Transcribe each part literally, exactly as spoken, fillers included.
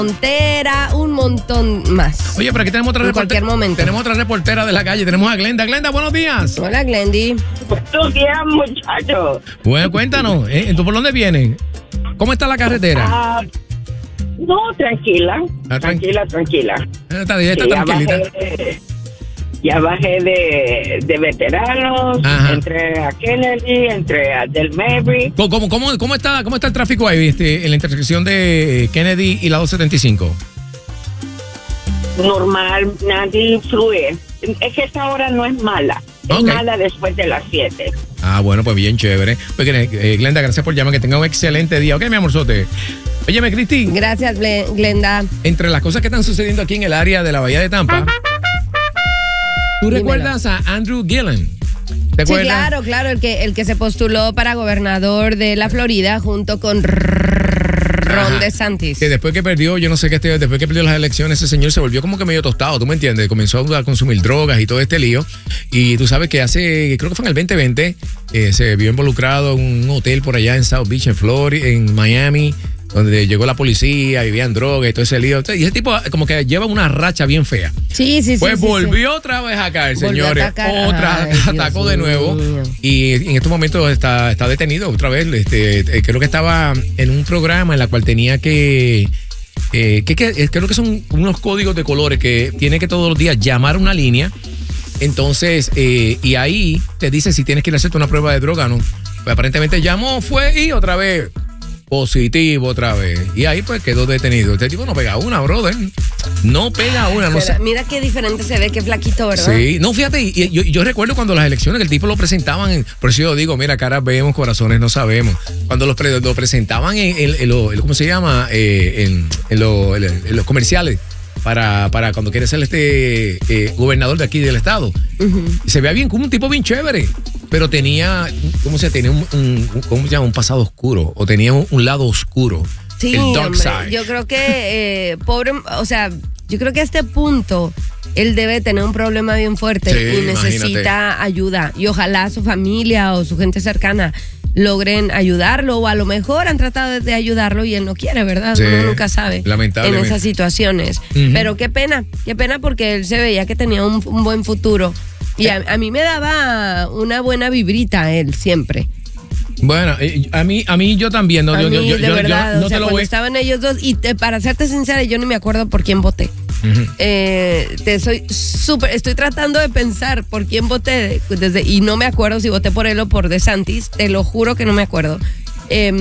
frontera, un montón más. Oye, pero aquí tenemos otra en reportera. cualquier momento. Tenemos otra reportera de la calle. Tenemos a Glenda. Glenda, buenos días. Hola, Glendy. Buenos días, muchachos. Bueno, cuéntanos. ¿eh? ¿Tú por dónde vienes? ¿Cómo está la carretera? Ah, no, tranquila. Ah, tran- tranquila, tranquila. Está, está Sí, ya tranquilita. bajé, de- ya bajé de, de veteranos, Ajá. entré a Kennedy, entré a Del Mabry. ¿Cómo, cómo, cómo, cómo está, ¿Cómo está el tráfico ahí este, en la intersección de Kennedy y la dos setenta y cinco? Normal, nadie fluye. Es que esta hora no es mala. Es Ok. mala después de las siete. Ah, bueno, pues bien chévere. Pues, eh, Glenda, gracias por llamar. Que tenga un excelente día. Ok, mi amorzote. Óyeme, Cristi, Gracias, Gle- Glenda. entre las cosas que están sucediendo aquí en el área de la Bahía de Tampa, ¿tú Dímelo. recuerdas a Andrew Gillen? ¿Te Sí, acuerdas? claro, claro, el que, el que se postuló para gobernador de la Florida junto con Ron Ajá. DeSantis. Que después que perdió, yo no sé qué, este- después que perdió las elecciones, ese señor se volvió como que medio tostado, ¿tú me entiendes? Comenzó a consumir drogas y todo este lío. Y tú sabes que hace, creo que fue en el veinte veinte, eh, se vio involucrado en un hotel por allá en South Beach, en Florida, en Miami, donde llegó la policía, vivían drogas y todo ese lío. Y ese tipo como que lleva una racha bien fea. Sí, sí, sí. Pues sí, volvió otra vez a caer, Volvió a señores. atacar. Otra, Ay, Dios atacó de nuevo. mío. Y en estos momentos está, está detenido otra vez. Este, eh, creo que estaba en un programa en la cual tenía que. Eh, que, que eh, creo que son unos códigos de colores que tiene que todos los días llamar una línea. Entonces, eh, y ahí te dice si tienes que ir a hacerte una prueba de droga, ¿no? Pues aparentemente llamó, fue y otra vez. Positivo otra vez. Y ahí pues quedó detenido. Este tipo no pega una, brother. No pega una, no sé. Pero mira qué diferente se ve, qué flaquito, ¿verdad? Sí, no, fíjate, y, y yo, yo recuerdo cuando las elecciones que el tipo lo presentaban, en- por eso yo digo, mira, caras vemos, corazones no sabemos. Cuando los pre- lo presentaban en, en- en lo- en- ¿cómo se llama? Eh, en, en lo- en- en los comerciales. Para, para cuando quiere ser este eh, gobernador de aquí del estado. Y se veía bien, como un tipo bien chévere. Pero tenía, ¿cómo se Tenía un, un, un- ¿cómo se llama? Un pasado oscuro. O tenía un, un lado oscuro. Sí, el dark hombre, side. yo creo que, eh, pobre, o sea, yo creo que a este punto él debe tener un problema bien fuerte Sí, y necesita imagínate. ayuda. Y ojalá su familia o su gente cercana logren ayudarlo, o a lo mejor han tratado de ayudarlo y él no quiere, ¿verdad? Sí, Uno nunca sabe en lamentablemente. esas situaciones. Ujú. Pero qué pena, qué pena porque él se veía que tenía un, un buen futuro. Y a, a mí me daba una buena vibrita él siempre. Bueno, eh, a mí, a mí yo también. No, A yo, mí, yo- yo- de yo- yo verdad, no o sea, te lo cuando voy. estaban ellos dos, y te- para serte sincera, yo ni me acuerdo por quién voté. Ujú. Eh, te soy súper, estoy tratando de pensar por quién voté desde, y no me acuerdo si voté por él o por DeSantis, te lo juro que no me acuerdo. Eh,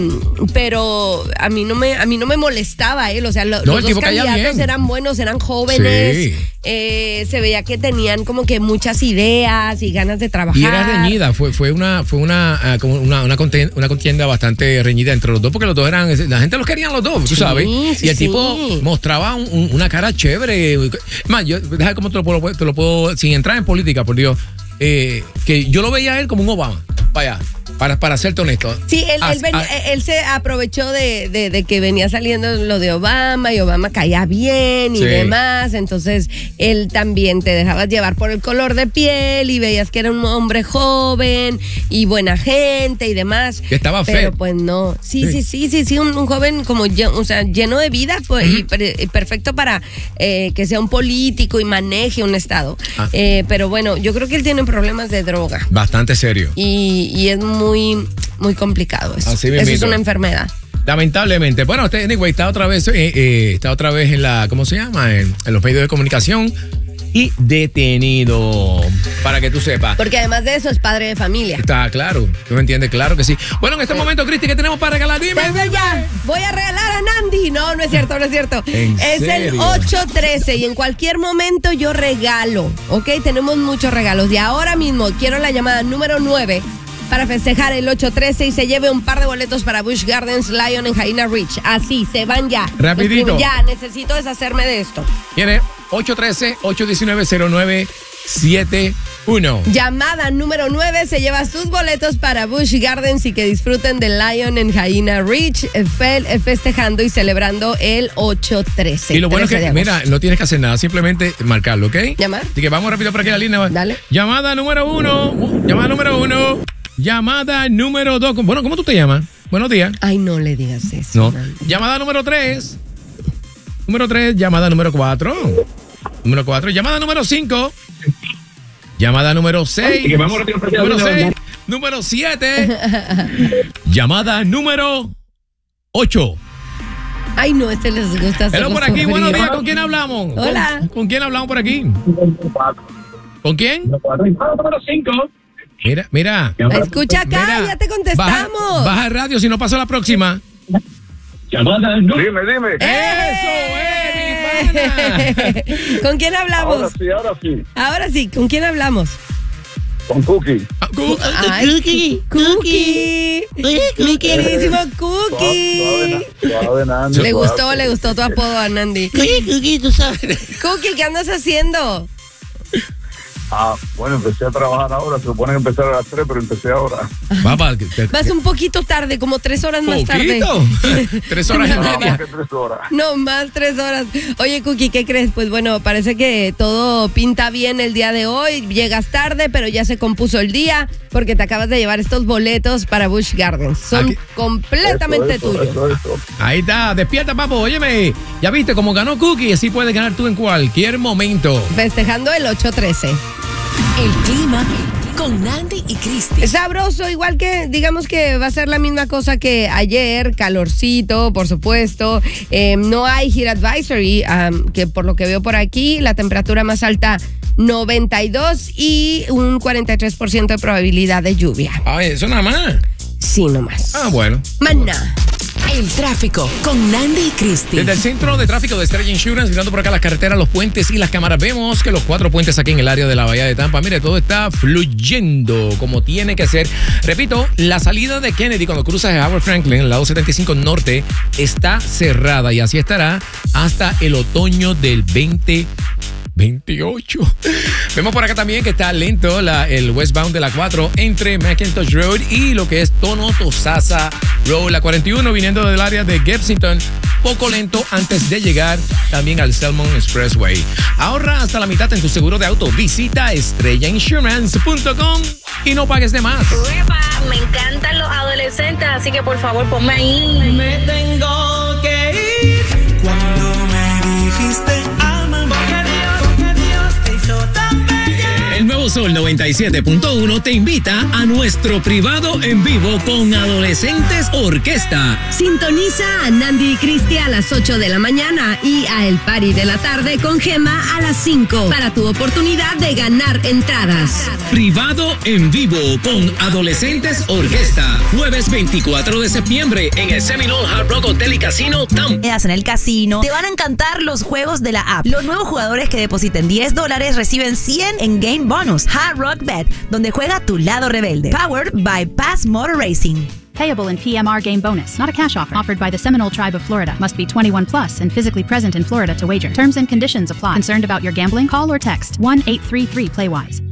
pero a mí no me a mí no me molestaba él, o sea, lo- No, el los tipo dos caía candidatos bien. eran buenos, eran jóvenes, Sí. eh, se veía que tenían como que muchas ideas y ganas de trabajar. Y era reñida, fue, fue una, fue una, ah, como una, una, contienda, una contienda bastante reñida entre los dos, porque los dos eran, la gente los querían los dos, tú Sí, sabes. sí, y el sí. tipo mostraba un- un- una cara chévere. Más, yo, deja cómo te lo puedo, te lo puedo, sin entrar en política, por Dios, eh, que yo lo veía a él como un Obama, para allá, para, para serte honesto. Sí, él, As- él, venía- a- él se aprovechó de, de- de que venía saliendo lo de Obama y Obama caía bien y Sí. demás, entonces él también te dejabas llevar por el color de piel y veías que era un hombre joven y buena gente y demás. Que estaba Pero feo. pues no, sí, Sí. sí, sí, sí, sí, un, un joven como lle- o sea, lleno de vida pues, y, per- y perfecto para eh, que sea un político y maneje un estado. Ah. Eh, pero bueno, yo creo que él tiene problemas de droga. Bastante serio. Y, y es muy, muy complicado eso. Así Eso es mismito. una enfermedad. Lamentablemente. Bueno, usted, anyway, está otra vez, eh, eh, está otra vez en la, ¿cómo se llama? En, en los medios de comunicación y detenido. Para que tú sepas. Porque además de eso es padre de familia. Está claro, tú me entiendes, claro que sí. Bueno, en este momento, Cristi, ¿qué tenemos para regalar? Dime. Desde ya, voy a regalar a Nandi. No, no es cierto, no es cierto. ¿En Es el serio? ocho trece y en cualquier momento yo regalo, ¿ok? Tenemos muchos regalos y ahora mismo quiero la llamada número nueve para festejar el ocho trece y se lleve un par de boletos para Busch Gardens Lion en Jaina Ridge. Así, se van ya. Rapidito. Ya, necesito deshacerme de esto. Tiene ocho uno tres, ocho uno nueve, cero nueve siete uno. Llamada número nueve se lleva sus boletos para Busch Gardens y que disfruten de Lion en Jaina Ridge, eh, fe- eh, festejando y celebrando el ocho trece. Y lo bueno es trece de que, agosto. mira, no tienes que hacer nada, simplemente marcarlo, ¿ok? ¿Llamar? Así que vamos rápido por aquí a la línea. Dale. Llamada número uno. Uh, Llamada número uno. Llamada número dos. Bueno, ¿cómo tú te llamas? Buenos días. Ay, no le digas eso. No. Nandi. Llamada número tres. Número tres, llamada número cuatro. Número cuatro, llamada número cinco. Llamada número seis. Número seis. Número siete. Llamada número ocho. Ay, no, este les gusta hacer. Hello por aquí, buenos días. ¿Con quién hablamos? Hola. ¿Con, ¿con quién hablamos por aquí? ¿Con quién? Número cinco. Mira, mira. Escucha acá, Mira, ya te contestamos. Baja, baja el radio si no paso la próxima. Llamada número. Dime, dime. ¡Eso es, mi pana! ¿Con quién hablamos? Ahora sí, ahora sí. Ahora sí, ¿con quién hablamos? Con Cookie. Ah, cu- Ay, Cookie. Cookie. Mi queridísimo Cookie. Suave, Nandi, Le suave. gustó, le gustó tu apodo a Nandi. Oye, Cookie, tú sabes. Cookie, ¿qué andas haciendo? Ah, bueno, empecé a trabajar ahora. Se supone que empezar a las tres, pero empecé ahora. Papá, que- que- Vas un poquito tarde, como tres horas más tarde. ¿Poquito? Tres horas y No, media. Que tres horas. No, más tres horas. Oye, Cookie, ¿qué crees? Pues bueno, parece que todo pinta bien el día de hoy. Llegas tarde, pero ya se compuso el día porque te acabas de llevar estos boletos para Busch Gardens. Son Aquí- completamente Eso, eso, tuyos. eso, eso. Ahí está, despierta, papo. Óyeme, ya viste cómo ganó Cookie, así puedes ganar tú en cualquier momento. Festejando el ocho trece. El clima con Nandi y Cristi. Sabroso, igual que digamos que va a ser la misma cosa que ayer, calorcito, por supuesto. Eh, no hay heat advisory, um, que por lo que veo por aquí, la temperatura más alta noventa y dos y un cuarenta y tres por ciento de probabilidad de lluvia. Ay, eso nada más. Sí, nomás. Ah, bueno. Maná. El tráfico con Nandi y Cristi. Desde el centro de tráfico de Estrella Insurance, mirando por acá las carreteras, los puentes y las cámaras, vemos que los cuatro puentes aquí en el área de la Bahía de Tampa, mire, todo está fluyendo como tiene que ser. Repito, la salida de Kennedy cuando cruzas el Howard Franklin, el lado setenta y cinco norte, está cerrada y así estará hasta el otoño del veinte veintiocho. Vemos por acá también que está lento la, el westbound de la cuatro entre McIntosh Road y lo que es Tono Tosasa Road. La cuarenta y uno viniendo del área de Gibsonton, poco lento antes de llegar también al Selmon Expressway. Ahorra hasta la mitad en tu seguro de auto. Visita estrella insurance punto com y no pagues de más. Uepa, me encantan los adolescentes, así que por favor ponme ahí. Me tengo que ir cuando me dijiste ámame, porque Dios, porque Dios te hizo tan bella. El Nuevo Sol noventa y siete punto uno te invita a nuestro privado en vivo con Adolescentes Orquesta. Sintoniza a Nandi y Cristi a las ocho de la mañana y a El Party de la tarde con Gema a las cinco para tu oportunidad de ganar entradas. Privado en vivo con Adolescentes Orquesta. Jueves veinticuatro de septiembre en el Seminole Hard Rock Hotel y Casino Tampa. En el casino, te van a encantar los juegos de la app. Los nuevos jugadores que depositen diez dólares reciben cien en Game Bonus. Hard Rock Bet, donde juega tu lado rebelde. Powered by Pass Motor Racing. Payable in P M R game bonus, not a cash offer. Offered by the Seminole Tribe of Florida. Must be twenty-one plus and physically present in Florida to wager. Terms and conditions apply. Concerned about your gambling? Call or text one eight three three play wise.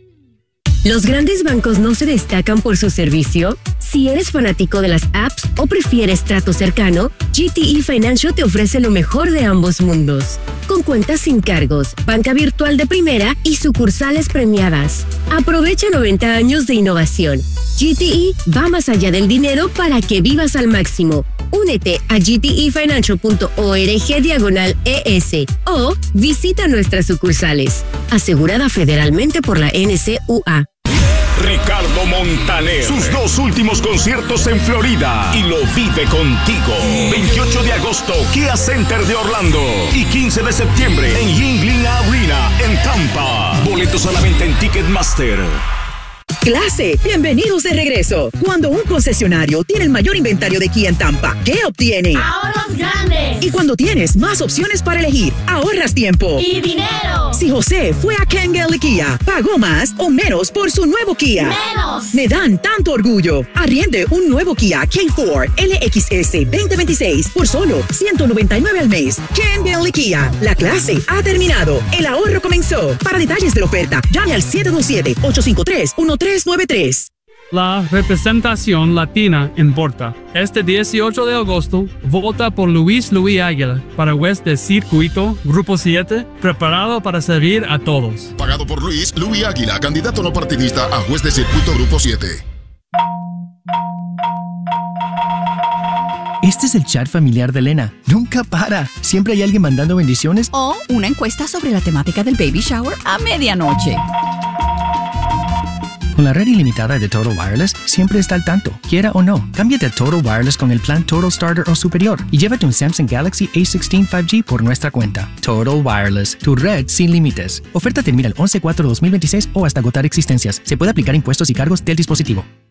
¿Los grandes bancos no se destacan por su servicio? Si eres fanático de las apps o prefieres trato cercano, G T E Financial te ofrece lo mejor de ambos mundos. Con cuentas sin cargos, banca virtual de primera y sucursales premiadas. Aprovecha noventa años de innovación. G T E va más allá del dinero para que vivas al máximo. Únete a g t e financial punto org diagonal E S o visita nuestras sucursales. Asegurada federalmente por la N C U A. Ricardo Montaner, sus dos últimos conciertos en Florida y lo vive contigo. veintiocho de agosto, Kia Center de Orlando y quince de septiembre en Yuengling Arena en Tampa. Boletos a la venta en Ticketmaster. Clase, bienvenidos de regreso. Cuando un concesionario tiene el mayor inventario de Kia en Tampa, ¿qué obtiene? ¡Ahorros grandes! Y cuando tienes más opciones para elegir, ahorras tiempo. ¡Y dinero! Si José fue a Kangol Kia, ¿pagó más o menos por su nuevo Kia? ¡Menos! Me dan tanto orgullo. Arriende un nuevo Kia K cuatro L X S veinte veintiséis por solo ciento noventa y nueve al mes. Kangol Kia, la clase ha terminado. El ahorro comenzó. Para detalles de la oferta, llame al siete dos siete, ocho cinco tres, uno tres nueve tres. La representación latina importa. Este dieciocho de agosto, vota por Luis Luis Águila para juez de circuito, Grupo siete, preparado para servir a todos. Pagado por Luis Luis Águila, candidato no partidista a juez de circuito Grupo siete. Este es el chat familiar de Elena. Nunca para. Siempre hay alguien mandando bendiciones. O una encuesta sobre la temática del baby shower a medianoche. Con la red ilimitada de Total Wireless, siempre está al tanto. Quiera o no, cámbiate a Total Wireless con el plan Total Starter o superior y llévate un Samsung Galaxy A dieciséis cinco G por nuestra cuenta. Total Wireless, tu red sin límites. Oferta termina el once cuatro dos mil veintiséis o hasta agotar existencias. Se puede aplicar impuestos y cargos del dispositivo.